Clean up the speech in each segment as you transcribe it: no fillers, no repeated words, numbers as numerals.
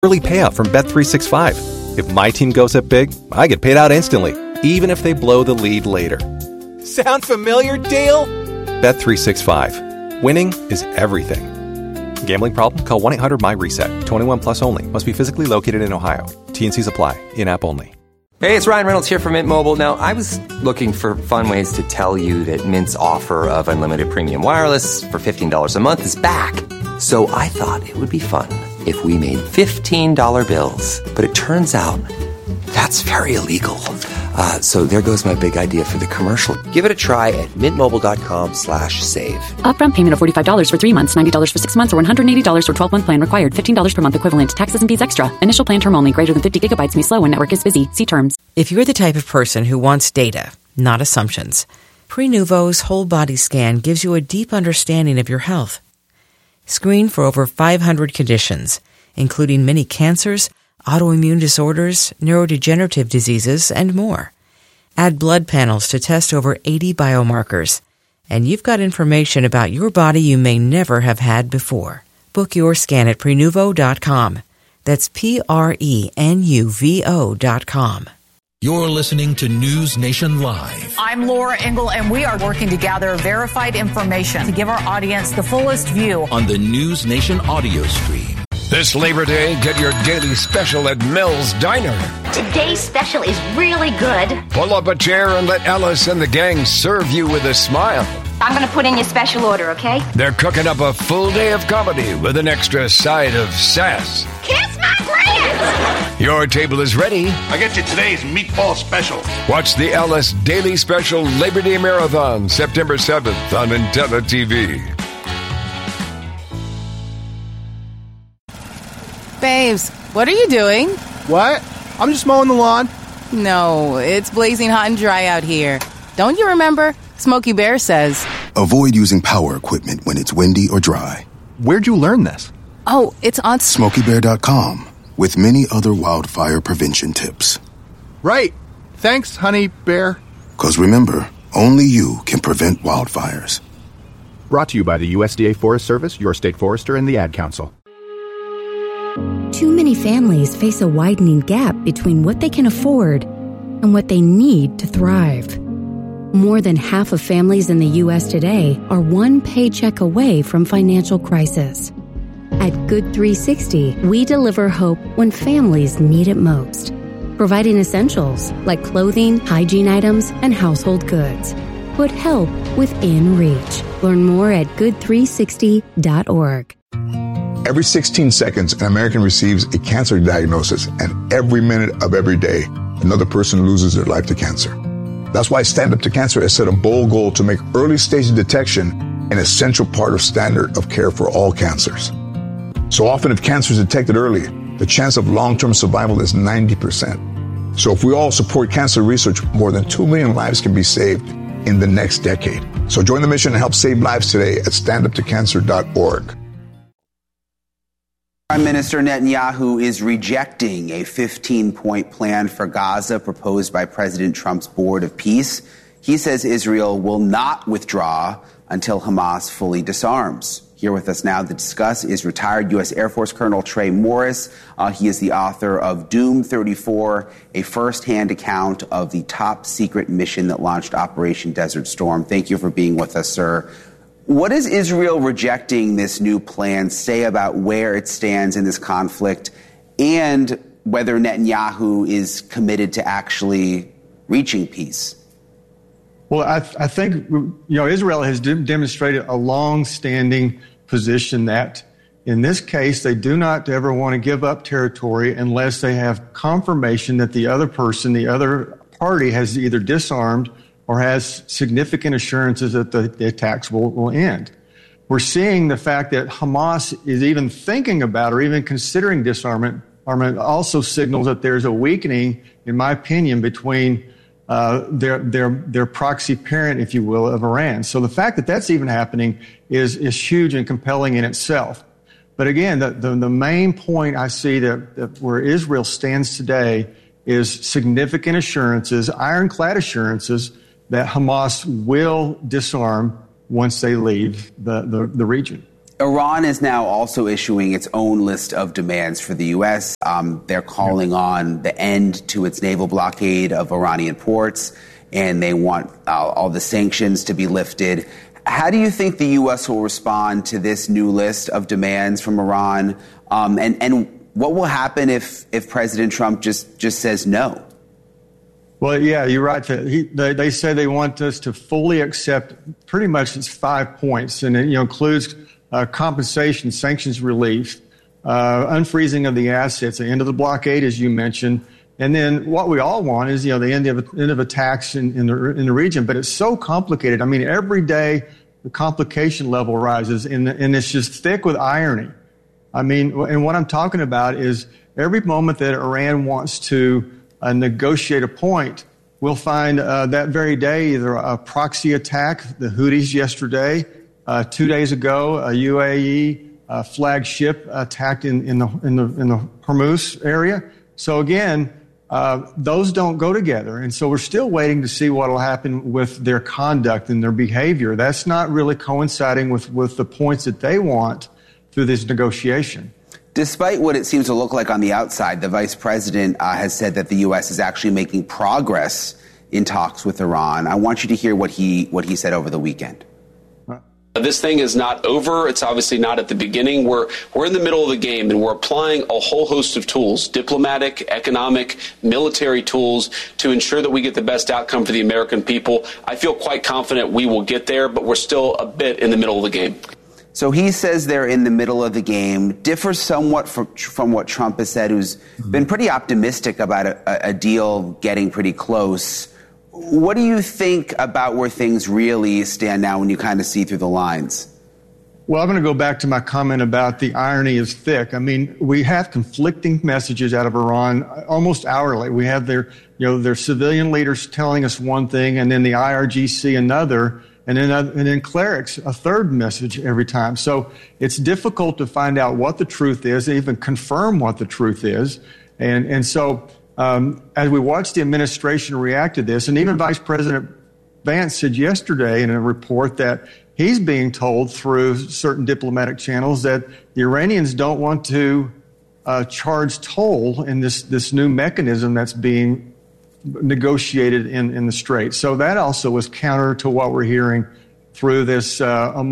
early payout from Bet365. If my team goes up big, I get paid out instantly, even if they blow the lead later. Sound familiar, Dale? Bet365. Winning is everything. Gambling problem? Call 1-800-MY-RESET. 21 plus only. Must be physically located in Ohio. T&Cs apply. In-app only. Hey, it's Ryan Reynolds here from Mint Mobile. Now, I was looking for fun ways to tell you that Mint's offer of unlimited premium wireless for $15 a month is back. So I thought it would be fun if we made $15 bills. But it turns out that's very illegal. So there goes my big idea for the commercial. Give it a try at mintmobile.com/save. Upfront payment of $45 for 3 months, $90 for 6 months, or $180 for 12-month plan required. $15 per month equivalent. Taxes and fees extra. Initial plan term only. Greater than 50 gigabytes may slow when network is busy. See terms. If you're the type of person who wants data, not assumptions, Prenuvo's whole body scan gives you a deep understanding of your health. Screen for over 500 conditions, including many cancers, autoimmune disorders, neurodegenerative diseases, and more. Add blood panels to test over 80 biomarkers. And you've got information about your body you may never have had before. Book your scan at Prenuvo.com. That's Prenuvo.com. You're listening to News Nation Live. I'm Laura Engel, and we are working to gather verified information to give our audience the fullest view on the News Nation audio stream. This Labor Day, get your daily special at Mel's Diner. Today's special is really good. Pull up a chair and let Ellis and the gang serve you with a smile. I'm going to put in your special order, okay? They're cooking up a full day of comedy with an extra side of sass. Kiss my grits! Your table is ready. I get you today's meatball special. Watch the Ellis Daily Special Labor Day Marathon, September 7th on Intella TV. Babes, what are you doing? What? I'm just mowing the lawn. No, it's blazing hot and dry out here. Don't you remember? Smokey Bear says, avoid using power equipment when it's windy or dry. Where'd you learn this? Oh, it's on SmokeyBear.com with many other wildfire prevention tips. Right. Thanks, honey bear. 'Cause remember, only you can prevent wildfires. Brought to you by the USDA Forest Service, your state forester, and the Ad Council. Too many families face a widening gap between what they can afford and what they need to thrive. More than half of families in the U.S. today are one paycheck away from financial crisis. At Good 360, we deliver hope when families need it most, providing essentials like clothing, hygiene items, and household goods. Put help within reach. Learn more at good360.org. Every 16 seconds, an American receives a cancer diagnosis, and every minute of every day, another person loses their life to cancer. That's why Stand Up to Cancer has set a bold goal to make early stage detection an essential part of standard of care for all cancers. So often, if cancer is detected early, the chance of long-term survival is 90%. So if we all support cancer research, more than 2 million lives can be saved in the next decade. So join the mission and help save lives today at standuptocancer.org. Prime Minister Netanyahu is rejecting a 15-point plan for Gaza proposed by President Trump's Board of Peace. He says Israel will not withdraw until Hamas fully disarms. Here with us now to discuss is retired U.S. Air Force Colonel Trey Morris. He is the author of Doom 34, a first-hand account of the top-secret mission that launched Operation Desert Storm. Thank you for being with us, sir. What does Israel rejecting this new plan say about where it stands in this conflict and whether Netanyahu is committed to actually reaching peace? Well, I think, Israel has demonstrated a long-standing position that in this case, they do not ever want to give up territory unless they have confirmation that the other person, the other party has either disarmed or has significant assurances that the attacks will end. We're seeing the fact that Hamas is even thinking about or even considering disarmament also signals that there's a weakening, in my opinion, between their proxy parent, if you will, of Iran. So the fact that that's even happening is huge and compelling in itself. But again, the main point I see that where Israel stands today is significant assurances, ironclad assurances, that Hamas will disarm once they leave the region. Iran is now also issuing its own list of demands for the U.S. They're calling on the end to its naval blockade of Iranian ports, and they want all the sanctions to be lifted. How do you think the U.S. will respond to this new list of demands from Iran? And what will happen if President Trump just says no? Well, yeah, you're right. They say they want us to fully accept pretty much its 5 points, and it includes compensation, sanctions relief, unfreezing of the assets, the end of the blockade, as you mentioned, and then what we all want is the end of attacks in the region. But it's so complicated. I mean, every day the complication level rises, and it's just thick with irony. I mean, and what I'm talking about is every moment that Iran wants to negotiate a point, we'll find that very day either a proxy attack, the Houthis yesterday. 2 days ago, a UAE flagship attacked in the Hormuz area. So again, those don't go together. And so we're still waiting to see what will happen with their conduct and their behavior. That's not really coinciding with the points that they want through this negotiation. Despite what it seems to look like on the outside, the vice president has said that the U.S. is actually making progress in talks with Iran. I want you to hear what he said over the weekend. This thing is not over. It's obviously not at the beginning. We're in the middle of the game, and we're applying a whole host of tools, diplomatic, economic, military tools, to ensure that we get the best outcome for the American people. I feel quite confident we will get there, but we're still a bit in the middle of the game. So he says they're in the middle of the game, differs somewhat from what Trump has said, who's been pretty optimistic about a deal getting pretty close. What do you think about where things really stand now when you kind of see through the lines? Well, I'm going to go back to my comment about the irony is thick. I mean, we have conflicting messages out of Iran almost hourly. We have their civilian leaders telling us one thing, and then the IRGC another, and then clerics a third message every time. So it's difficult to find out what the truth is, and even confirm what the truth is. And so as we watch the administration react to this, and even Vice President Vance said yesterday in a report that he's being told through certain diplomatic channels that the Iranians don't want to charge toll in this new mechanism that's being negotiated in the Strait. So that also was counter to what we're hearing through this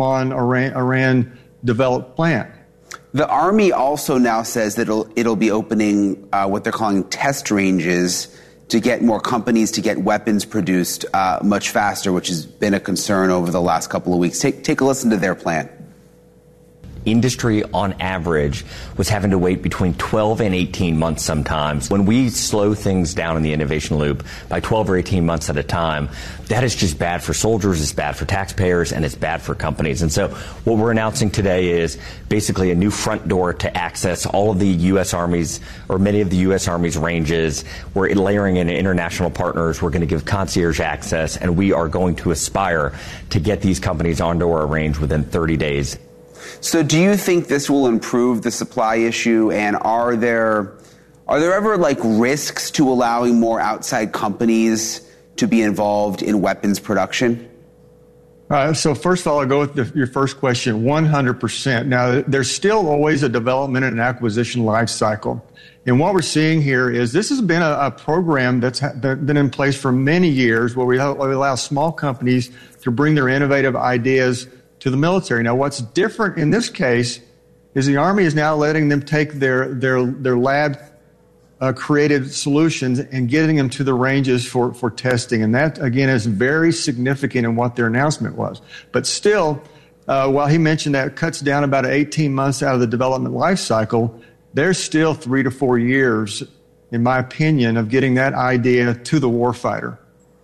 Iran developed plan. The Army also now says that it'll be opening what they're calling test ranges to get more companies to get weapons produced much faster, which has been a concern over the last couple of weeks. Take a listen to their plan. Industry, on average, was having to wait between 12 and 18 months sometimes. When we slow things down in the innovation loop by 12 or 18 months at a time, that is just bad for soldiers, it's bad for taxpayers, and it's bad for companies. And so what we're announcing today is basically a new front door to access all of the U.S. Army's, or many of the U.S. Army's ranges. We're layering in international partners. We're going to give concierge access, and we are going to aspire to get these companies onto our range within 30 days. So do you think this will improve the supply issue? And are there ever risks to allowing more outside companies to be involved in weapons production? So first of all, I'll go with your first question, 100%. Now, there's still always a development and acquisition life cycle. And what we're seeing here is this has been a program that's been in place for many years where we allow small companies to bring their innovative ideas to the military. Now, what's different in this case is the Army is now letting them take their lab created solutions and getting them to the ranges for testing. And that, again, is very significant in what their announcement was. But still, while he mentioned that cuts down about 18 months out of the development life cycle, there's still 3 to 4 years, in my opinion, of getting that idea to the warfighter.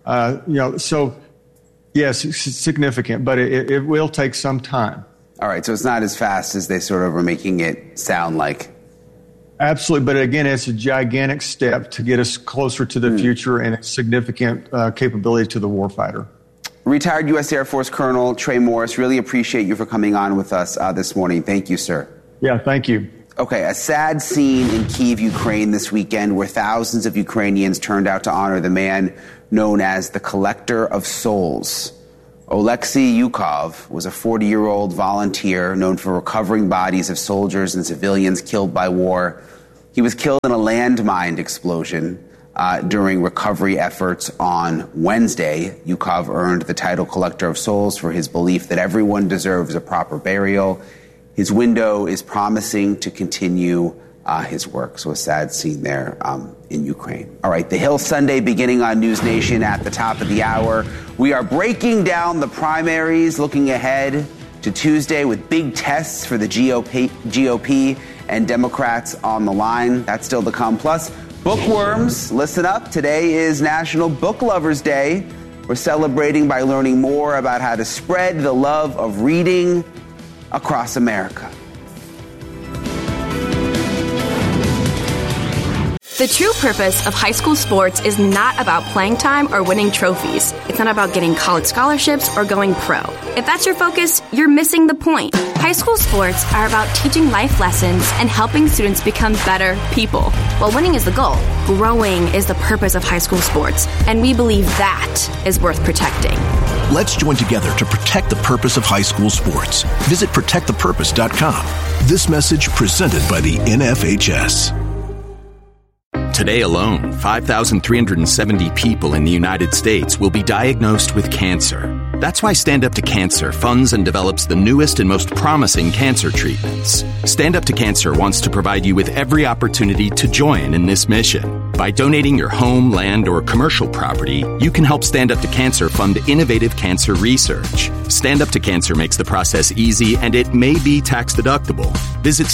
So yes, it's significant, but it will take some time. All right, so it's not as fast as they sort of are making it sound like. Absolutely, but again, it's a gigantic step to get us closer to the future and a significant capability to the warfighter. Retired U.S. Air Force Colonel Trey Morris, really appreciate you for coming on with us this morning. Thank you, sir. Yeah, thank you. Okay, a sad scene in Kyiv, Ukraine this weekend where thousands of Ukrainians turned out to honor the man known as the Collector of Souls. Oleksiy Yukov was a 40-year-old volunteer known for recovering bodies of soldiers and civilians killed by war. He was killed in a landmine explosion during recovery efforts on Wednesday. Yukov earned the title Collector of Souls for his belief that everyone deserves a proper burial. His window is promising to continue his work. So a sad scene there in Ukraine. All right, The Hill Sunday beginning on News Nation at the top of the hour. We are breaking down the primaries, looking ahead to Tuesday with big tests for the GOP and Democrats on the line. That's still to come. Plus, bookworms, listen up. Today is National Book Lovers Day. We're celebrating by learning more about how to spread the love of reading across America. The true purpose of high school sports is not about playing time or winning trophies. It's not about getting college scholarships or going pro. If that's your focus, you're missing the point. High school sports are about teaching life lessons and helping students become better people. While winning is the goal, growing is the purpose of high school sports, and we believe that is worth protecting. Let's join together to protect the purpose of high school sports. Visit protectthepurpose.com. This message presented by the NFHS. Today alone, 5,370 people in the United States will be diagnosed with cancer. That's why Stand Up to Cancer funds and develops the newest and most promising cancer treatments. Stand Up to Cancer wants to provide you with every opportunity to join in this mission. By donating your home, land, or commercial property, you can help Stand Up to Cancer fund innovative cancer research. Stand Up to Cancer makes the process easy, and it may be tax deductible. Visit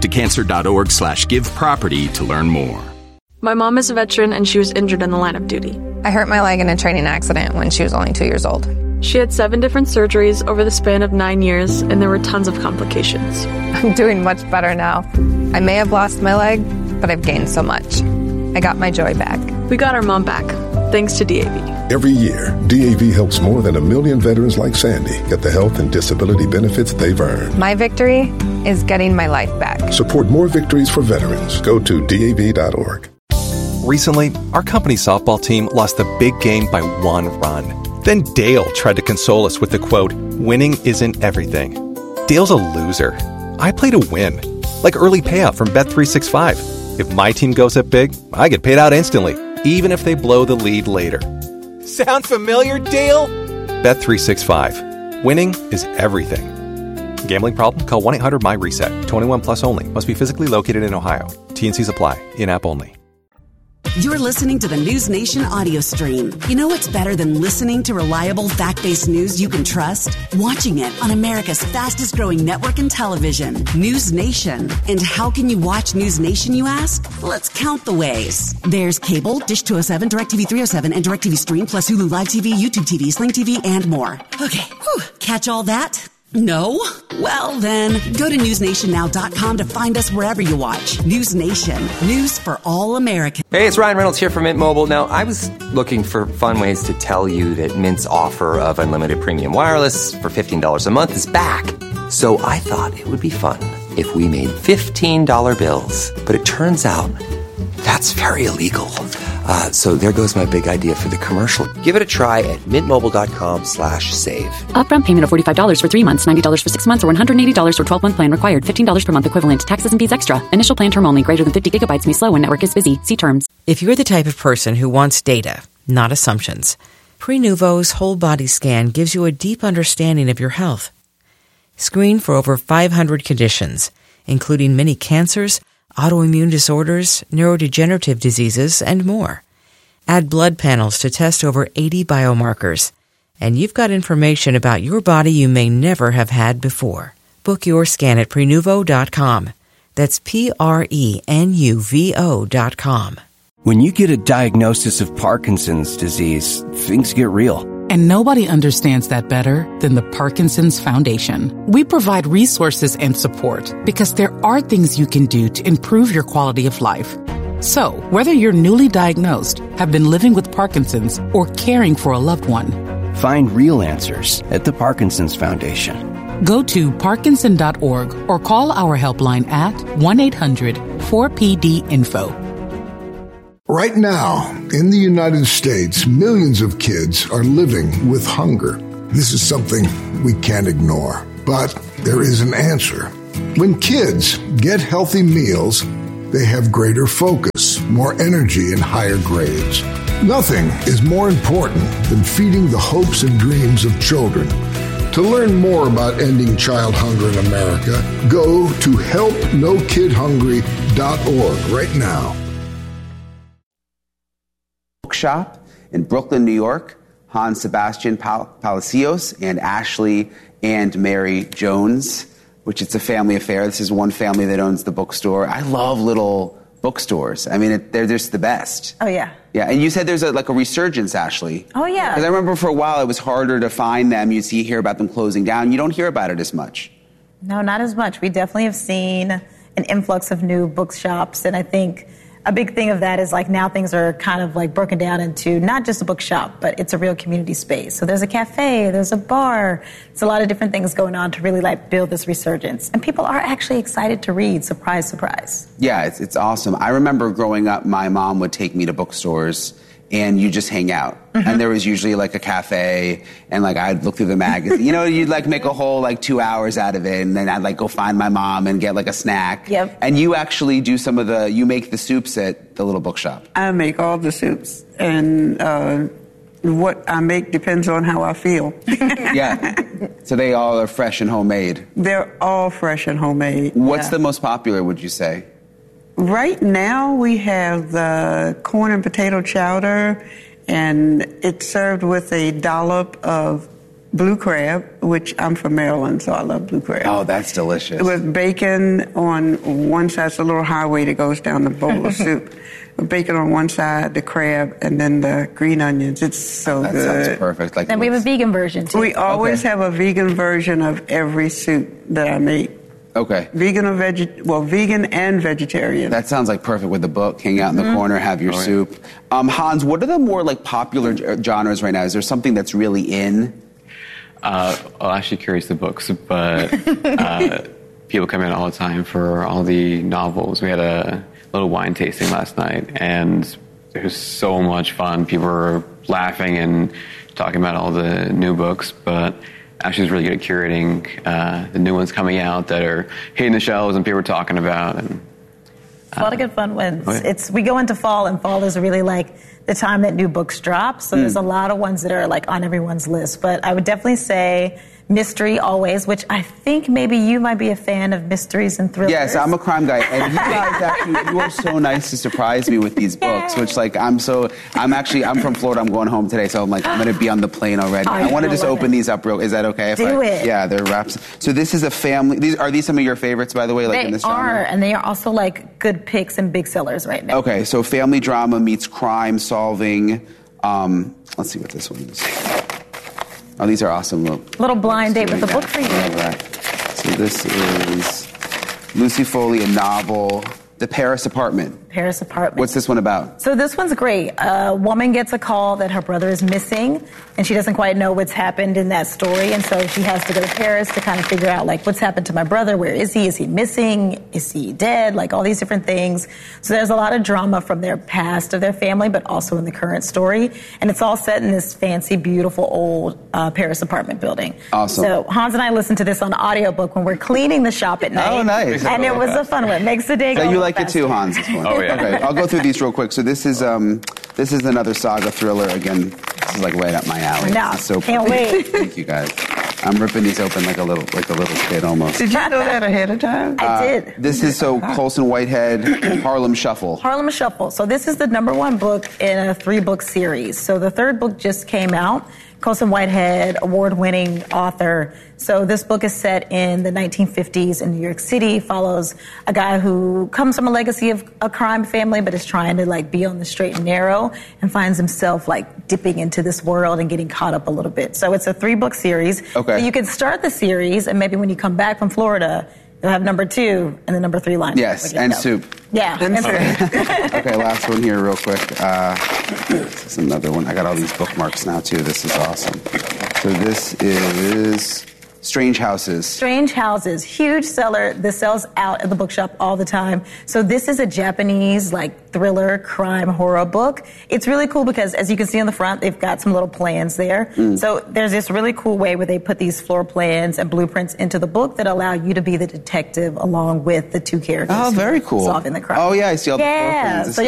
standuptocancer.org/giveproperty to learn more. My mom is a veteran and she was injured in the line of duty. I hurt my leg in a training accident when she was only 2 years old. She had 7 different surgeries over the span of 9 years, and there were tons of complications. I'm doing much better now. I may have lost my leg, but I've gained so much. I got my joy back. We got our mom back, thanks to DAV. Every year, DAV helps more than 1 million veterans like Sandy get the health and disability benefits they've earned. My victory is getting my life back. Support more victories for veterans. Go to DAV.org. Recently, our company softball team lost the big game by 1 run. Then Dale tried to console us with the quote, "Winning isn't everything." Dale's a loser. I play to win. Like early payout from Bet365. If my team goes up big, I get paid out instantly, even if they blow the lead later. Sound familiar, Dale? Bet365. Winning is everything. Gambling problem? Call 1-800-MY-RESET. 21 plus only. Must be physically located in Ohio. T&Cs apply. In-app only. You're listening to the News Nation audio stream. You know what's better than listening to reliable, fact-based news you can trust? Watching it on America's fastest-growing network in television, News Nation. And how can you watch News Nation, you ask? Let's count the ways. There's cable, Dish 207, DirecTV 307, and DirecTV Stream, plus Hulu Live TV, YouTube TV, Sling TV, and more. Okay, catch all that? No? Well, then, go to newsnationnow.com to find us wherever you watch. News Nation. News for all Americans. Hey, it's Ryan Reynolds here from Mint Mobile. Now, I was looking for fun ways to tell you that Mint's offer of unlimited premium wireless for $15 a month is back. So I thought it would be fun if we made $15 bills. But it turns out that's very illegal. So there goes my big idea for the commercial. Give it a try at mintmobile.com/save. Upfront payment of $45 for 3 months, $90 for 6 months, or $180 for 12-month plan required. $15 per month equivalent. Taxes and fees extra. Initial plan term only. Greater than 50 gigabytes may slow when network is busy. See terms. If you're the type of person who wants data, not assumptions, Prenuvo's whole body scan gives you a deep understanding of your health. Screen for over 500 conditions, including many cancers, autoimmune disorders, neurodegenerative diseases, and more. Add blood panels to test over 80 biomarkers, and you've got information about your body you may never have had before. Book your scan at Prenuvo.com. That's Prenuvo.com. When you get a diagnosis of Parkinson's disease, things get real. And nobody understands that better than the Parkinson's Foundation. We provide resources and support because there are things you can do to improve your quality of life. So, whether you're newly diagnosed, have been living with Parkinson's, or caring for a loved one, find real answers at the Parkinson's Foundation. Go to Parkinson.org or call our helpline at 1-800-4PD-INFO. Right now, in the United States, millions of kids are living with hunger. This is something we can't ignore, but there is an answer. When kids get healthy meals, they have greater focus, more energy, and higher grades. Nothing is more important than feeding the hopes and dreams of children. To learn more about ending child hunger in America, go to helpnokidhungry.org right now. Bookshop in Brooklyn, New York. Hans Sebastian Palacios and Ashley and Mary Jones, which it's a family affair. This is one family that owns the bookstore. I love little bookstores. I mean, they're just the best. Oh, yeah. Yeah, and you said there's a resurgence, Ashley. Oh, yeah. Because I remember for a while it was harder to find them. You'd hear about them closing down. You don't hear about it as much. No, not as much. We definitely have seen an influx of new bookshops, and I think a big thing of that is like now things are kind of like broken down into not just a bookshop, but it's a real community space. So there's a cafe, there's a bar, there's a lot of different things going on to really like build this resurgence. And people are actually excited to read. Surprise, surprise. Yeah, it's awesome. I remember growing up, my mom would take me to bookstores and you just hang out. Mm-hmm. And there was usually like a cafe and like I'd look through the magazine. You know, you'd like make a whole like 2 hours out of it and then I'd like go find my mom and get like a snack. Yep. And you actually do you make the soups at the little bookshop. I make all the soups and what I make depends on how I feel. Yeah. So they all are fresh and homemade. They're all fresh and homemade. What's the most popular, would you say? Right now, we have the corn and potato chowder, and it's served with a dollop of blue crab, which I'm from Maryland, so I love blue crab. Oh, that's delicious. With bacon on one side. It's a little highway that goes down the bowl of soup. With bacon on one side, the crab, and then the green onions. It's so good. That sounds perfect. Then we have a vegan version, too. We always have a vegan version of every soup that I make. Okay. Vegan and vegetarian. That sounds like perfect with the book. Hang out in the corner, have your soup. Hans, what are the more like popular genres right now? Is there something that's really in? I'm actually curious the books, but people come in all the time for all the novels. We had a little wine tasting last night, and it was so much fun. People were laughing and talking about all the new books, but Ashley's really good at curating the new ones coming out that are hitting the shelves and people are talking about. And a lot of good fun ones. We go into fall, and fall is really like the time that new books drop. So there's a lot of ones that are like on everyone's list. But I would definitely say mystery always, which I think maybe you might be a fan of mysteries and thrillers. Yes, I'm a crime guy, and you guys actually, you are so nice to surprise me with these books, which like I'm from Florida, I'm going home today, so I'm like, I'm going to be on the plane already. I want to just open these up real, is that okay? Do it. Yeah, they're wraps. So this is a family, are these some of your favorites, by the way, like in this genre? They are, and they are also like good picks and big sellers right now. Okay, so family drama meets crime solving. Let's see what this one is. Oh, these are awesome. Little blind date with a book for you. So this is Lucy Foley, a novel, The Paris Apartment. Paris Apartment. What's this one about? So this one's great. A woman gets a call that her brother is missing, and she doesn't quite know what's happened in that story, and so she has to go to Paris to kind of figure out, like, what's happened to my brother? Where is he? Is he missing? Is he dead? Like, all these different things. So there's a lot of drama from their past of their family, but also in the current story, and it's all set in this fancy, beautiful, old Paris apartment building. Awesome. So Hans and I listened to this on audiobook when we're cleaning the shop at night. Oh, nice. And it was a fun one. Makes the day go. So you like it too, Hans, this one? Oh, yeah. Okay, I'll go through these real quick. So this is another saga thriller. Again, this is like right up my alley. No, this is so can't wait. Thank you, guys. I'm ripping these open like a little kid almost. Did you know that ahead of time? I did. This is Colson Whitehead, Harlem Shuffle. Harlem Shuffle. So this is the #1 book in a 3-book series. So the 3rd book just came out. Colson Whitehead, award-winning author. So this book is set in the 1950s in New York City, follows a guy who comes from a legacy of a crime family, but is trying to like be on the straight and narrow and finds himself like dipping into this world and getting caught up a little bit. So it's a 3-book series. Okay. So you can start the series, and maybe when you come back from Florida, you'll have #2 and the #3 line. Yes, and soup. Yeah, and soup. Okay, last one here real quick. This is another one. I got all these bookmarks now, too. This is awesome. So this is Strange Houses. Strange Houses, huge seller. This sells out at the bookshop all the time. So this is a Japanese like thriller, crime, horror book. It's really cool because as you can see on the front, they've got some little plans there. So there's this really cool way where they put these floor plans and blueprints into the book that allow you to be the detective along with the two characters. Oh, very cool. Solving the crime. Oh, yeah, I see all the floor plans. So